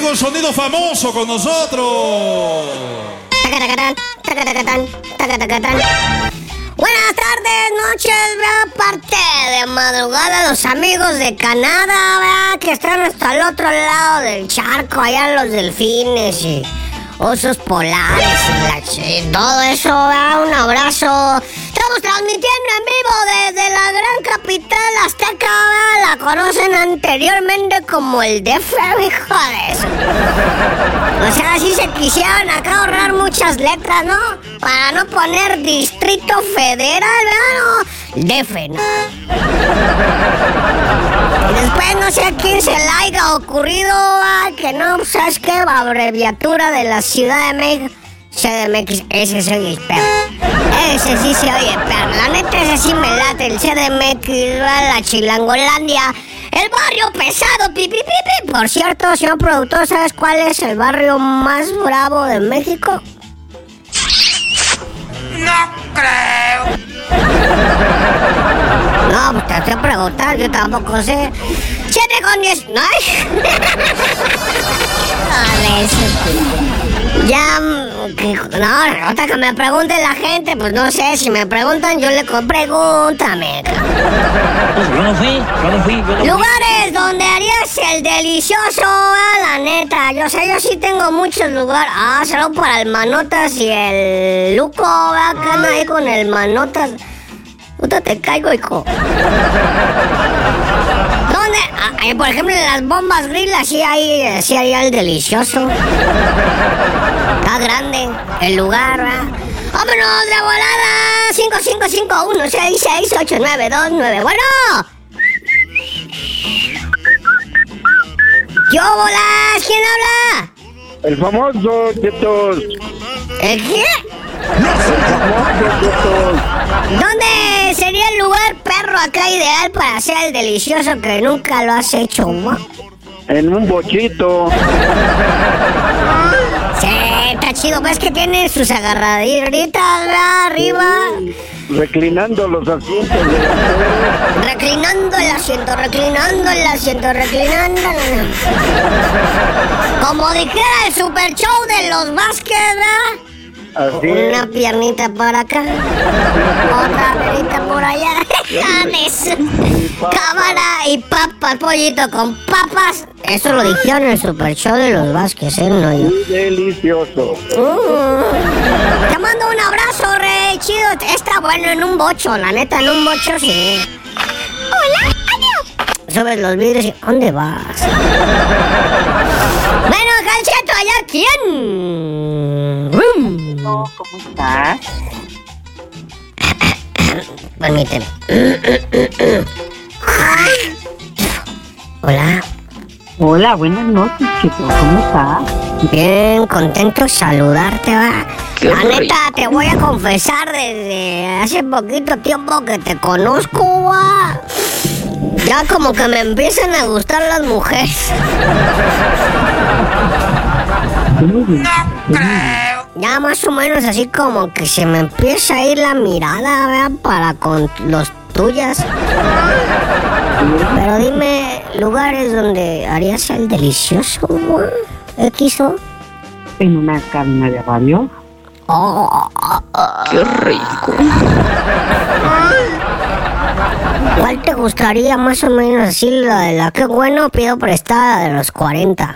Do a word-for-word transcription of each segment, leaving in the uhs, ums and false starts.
con sonido famoso con nosotros. Buenas tardes, noches, ¿verdad? Parte de madrugada los amigos de Canadá, ¿verdad? Que están hasta el otro lado del charco, allá los delfines y osos polares y, la, y todo eso, ¿verdad? Un abrazo. Estamos transmitiendo en vivo desde la gran capital azteca, ¿verdad? La conocen anteriormente como el D F, hijo de eso. O sea, así se quisieran acá ahorrar muchas letras, ¿no? Para no poner Distrito Federal, ¿verdad? No, D F, ¿no? Y después no sé a quién se le haya ocurrido, ¿verdad? Que no, ¿sabes qué? Abreviatura de la Ciudad de México. C D M X, ese se oye perro. Ese sí se oye perro. La neta, ese sí me late. El C D M X, la Chilangolandia. El barrio pesado, pi, pi, pi, pi. Por cierto, señor productor, ¿sabes cuál es el barrio más bravo de México? No creo. No, pues te estoy preguntando, yo tampoco sé. Siete con diez. ¿No? Ya, que, no, ahorita que me pregunte la gente, pues no sé, si me preguntan, yo le pregúntame. Yo no fui, yo no fui, yo no fui. Lugares donde harías el delicioso, ah, la neta, yo sé, yo sí tengo muchos lugares. Ah, solo para el Manotas y el Luco, ah, que anda ahí con el Manotas. Puta, te caigo, hijo. ¿Dónde? Ah, eh, por ejemplo, en las bombas grill, así hay, sí hay el delicioso. Está grande el lugar, ¿verdad? ¡Vámonos de volada! cinco cinco cinco uno seis seis ocho nueve dos nueve. ¡Bueno! ¿Yo volas? ¿Quién habla? El famoso Chetos. ¿El qué? El famoso Chetos. ¿Dónde sería el lugar perro acá ideal para hacer el delicioso que nunca lo has hecho, ¿no? En un bochito. Sí, está chido. ¿Ves que tiene sus agarraditas arriba? Reclinando los asientos. Reclinando el asiento, reclinando el asiento, reclinando. Como dijera el super show de los Vázquez, ¿verdad? Así. Una piernita para acá, otra piernita por allá. Cámara y papas, pollito con papas. Eso lo dijeron en el super show de los Vázquez, ¿eh? No yo. Delicioso. Uh, te mando un abrazo, re chido. Está bueno en un bocho, la neta, en un bocho sí. Hola, adiós. Subes los vidrios y ¿dónde vas? Bueno, Calceto, ¿allá quién? ¿Cómo estás? Permíteme. Hola. Hola, buenas noches, chicos. ¿Cómo estás? Bien, contento de saludarte, va. Qué La rico. neta, te voy a confesar desde hace poquito tiempo que te conozco, va. Ya como que me empiezan a gustar las mujeres. No creo. Ya más o menos así como que se me empieza a ir la mirada, ¿verdad? Para con los tuyas. Pero dime, lugares donde harías el delicioso, ¿no? X O. En una cabina de radio. Oh, oh, oh. Qué rico. ¿Cuál te gustaría más o menos así? La de la que bueno, pido prestada de los cuarenta.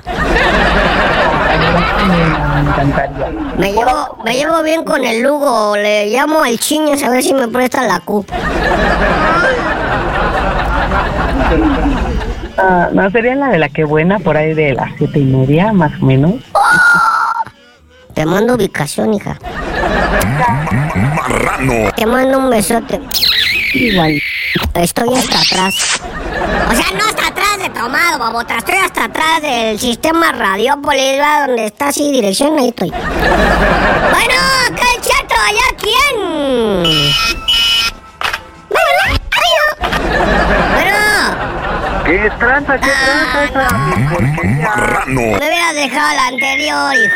Me encantaría. Me llevo, me llevo bien con el Lugo, le llamo al Chiñas a ver si me presta la Q. Ah, no, sería la de la que buena, por ahí de las siete y media, más o menos. Te mando ubicación, hija. Marrano. Te mando un besote. Igual. Estoy hasta atrás. O sea, no hasta atrás de tomado, babota. Estoy hasta atrás del sistema Radiópolis, ¿va? Donde está así, dirección, ahí estoy. Bueno, acá el chato, ¿allá quién? Bueno, ¿Qué ¿Qué tranza, qué tranza esa? Marrano. Me hubieras dejado la anterior, hijo.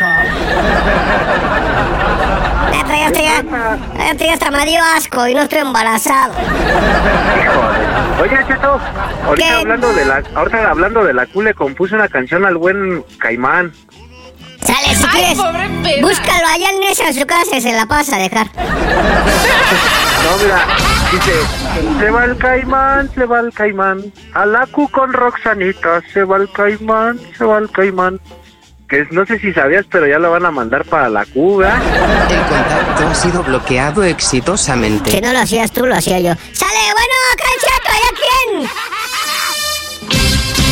Neta, ya estoy, ya, ya estoy hasta me dio asco y no estoy embarazado. Híjole. Oye, Cheto, ahorita ¿Qué? hablando de la, ahorita hablando de la Q, le compuse una canción al buen Caimán. Sale, si Ay, quieres, pobre perra. búscalo allá en esa en su casa y se la pasa a dejar. No, mira, dice, se va el Caimán, se va el Caimán, a la Q con Roxanita, se va el Caimán, se va el Caimán. Que es- no sé si sabías, pero ya lo van a mandar para la Q, ¿verdad? El contacto ha sido bloqueado exitosamente. Si no lo hacías tú, lo hacía yo. Sale, bueno, acá el Cheto, ¿allá quién?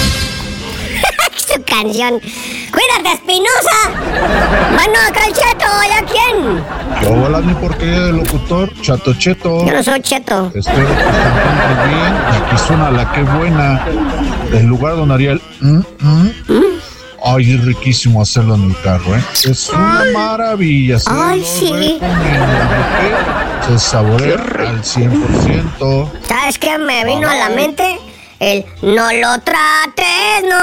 Su canción. Cuídate, Espinosa. Bueno, acá el Cheto, ¿allá quién? Hola, mi porquería de locutor, Chato Cheto. Yo no soy Cheto. Espero que te encuentres bien. Y aquí suena la que buena. El lugar donde haría el... mm, mm. Ay, es riquísimo hacerlo en mi carro, ¿eh? Es una maravilla. Se Ay, lo sí. recomiendo, porque se saborea al cien por ciento. ¿Sabes qué me vino a la mente? El no lo trates, no.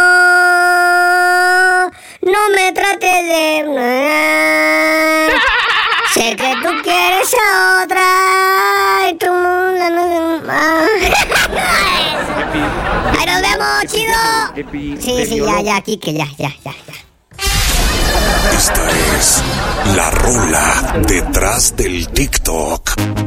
No me trates de... Sé que tú quieres a otra y tú... ¡Ahí nos vemos, chido! Sí, sí, ya, ya, aquí que ya, ya, ya, ya. Esta es la rola detrás del TikTok.